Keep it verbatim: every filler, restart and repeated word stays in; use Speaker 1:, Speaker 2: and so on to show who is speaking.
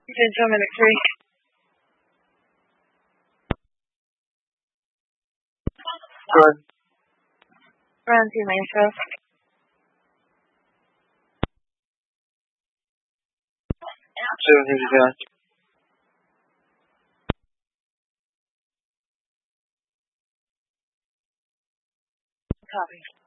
Speaker 1: You did so minute three.
Speaker 2: Good.
Speaker 1: Round two, main show.
Speaker 2: Seven fifty-five.
Speaker 1: Copy.